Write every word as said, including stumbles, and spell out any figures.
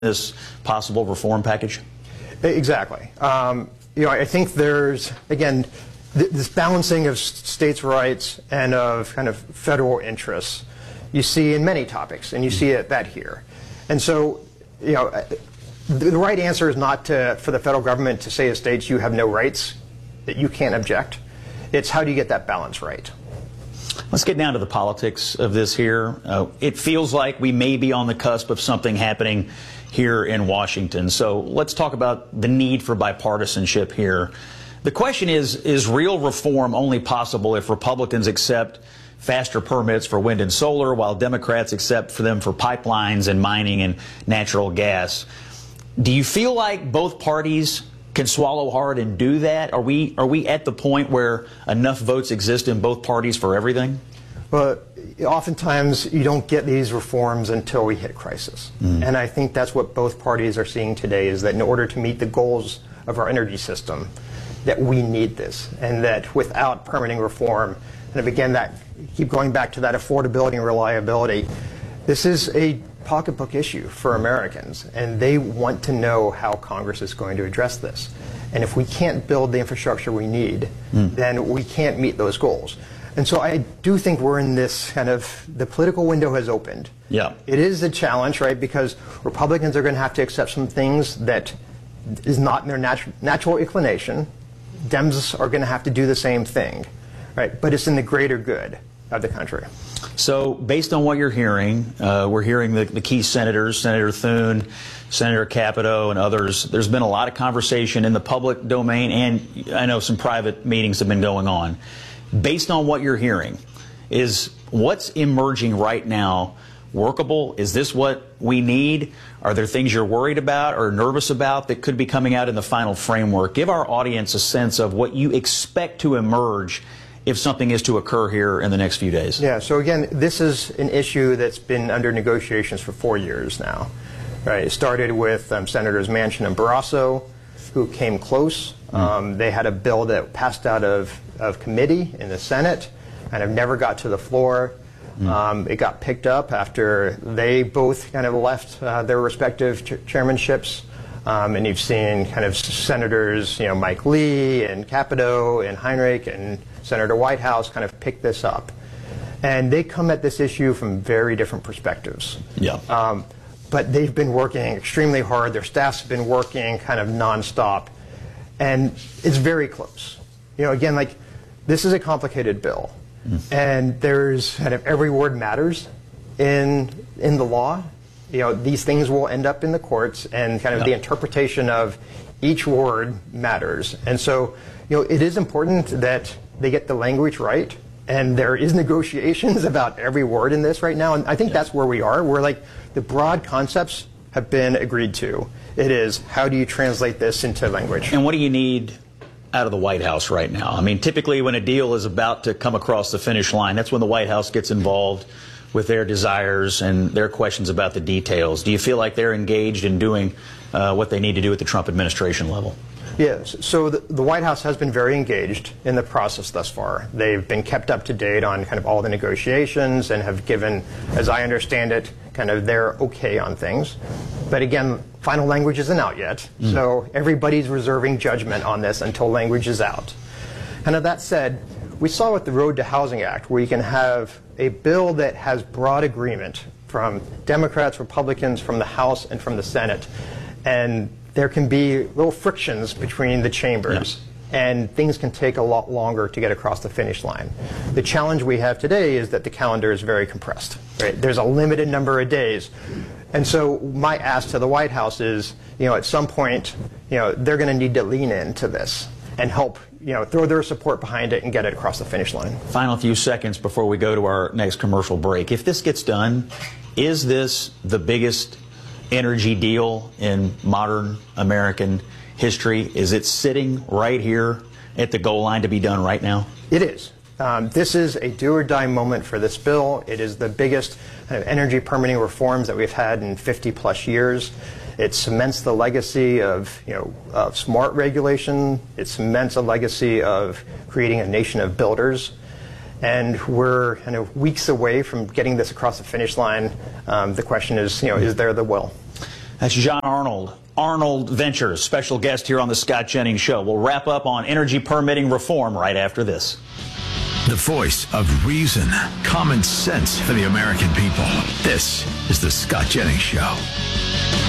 this possible reform package? Exactly. Um, you know, I think there's, again, th this balancing of states' rights and of kind of federal interests you see in many topics, and you see it, that here. And so, you know, the, the right answer is not to, for the federal government to say to states, you have no rights, that you can't object. It's how do you get that balance right? Let's get down to the politics of this here. Uh, it feels like we may be on the cusp of something happening here in Washington. So let's talk about the need for bipartisanship here. The question is, is real reform only possible if Republicans accept faster permits for wind and solar, while Democrats accept for them for pipelines and mining and natural gas? Do you feel like both parties can swallow hard and do that? Are we, are we at the point where enough votes exist in both parties for everything? Well, oftentimes you don't get these reforms until we hit crisis. Mm. And I think that's what both parties are seeing today, is that in order to meet the goals of our energy system, that we need this, and that without permitting reform, and again, that keep going back to that affordability and reliability, this is a pocketbook issue for Americans, and they want to know how Congress is going to address this. And if we can't build the infrastructure we need, mm. then we can't meet those goals. And so I do think we're in this kind of, the political window has opened. Yeah. It is a challenge, right, because Republicans are going to have to accept some things that is not in their natu natural inclination. Dems are going to have to do the same thing, right? But it's in the greater good of the country. So based on what you're hearing, uh, we're hearing the, the key senators, Senator Thune, Senator Capito, and others. There's been a lot of conversation in the public domain, and I know some private meetings have been going on. Based on what you're hearing, is what's emerging right now workable? Is this what we need? Are there things you're worried about or nervous about that could be coming out in the final framework? Give our audience a sense of what you expect to emerge if something is to occur here in the next few days. Yeah, so again, this is an issue that's been under negotiations for four years now. Right? It started with um, Senators Manchin and Barrasso, who came close. Mm. Um, they had a bill that passed out of, of committee in the Senate and have never got to the floor. Mm. Um, it got picked up after they both kind of left uh, their respective ch chairmanships. Um, and you've seen kind of senators, you know, Mike Lee and Capito and Heinrich and Senator Whitehouse kind of pick this up. And they come at this issue from very different perspectives. Yeah. Um, but they've been working extremely hard. Their staffs have been working kind of nonstop. And it's very close. You know, again, like, this is a complicated bill. Mm. And there's kind of every word matters in, in the law. You know, these things will end up in the courts, and kind of yeah. the interpretation of each word matters. And so, you know, it is important that they get the language right, and there is negotiations about every word in this right now, and I think yeah. that's where we are. We're like, the broad concepts have been agreed to. It is, how do you translate this into language? And what do you need out of the White House right now? I mean, typically when a deal is about to come across the finish line, that's when the White House gets involved with their desires and their questions about the details. Do you feel like they're engaged in doing uh, what they need to do at the Trump administration level? Yes. So the, the White House has been very engaged in the process thus far. They've been kept up to date on kind of all the negotiations and have given, as I understand it, kind of their okay on things. But again, final language isn't out yet. Mm. So everybody's reserving judgment on this until language is out. And of that said, we saw with the Road to Housing Act, where you can have a bill that has broad agreement from Democrats, Republicans, from the House, and from the Senate. And there can be little frictions between the chambers, yeah. and things can take a lot longer to get across the finish line. The challenge we have today is that the calendar is very compressed. Right? There's a limited number of days. And so my ask to the White House is, you know, at some point, you know, they're going to need to lean into this and help, you know, throw their support behind it and get it across the finish line. Final few seconds before we go to our next commercial break. If this gets done, is this the biggest energy deal in modern American history? Is it sitting right here at the goal line to be done right now? It is. Um, this is a do-or-die moment for this bill. It is the biggest kind of energy permitting reforms that we've had in fifty plus years. It cements the legacy of, you know, of smart regulation. It cements a legacy of creating a nation of builders. And we're kind of weeks away from getting this across the finish line. Um, the question is, you know, is there the will? That's John Arnold, Arnold Ventures, special guest here on the Scott Jennings Show. We'll wrap up on energy permitting reform right after this. The voice of reason, common sense for the American people. This is the Scott Jennings Show.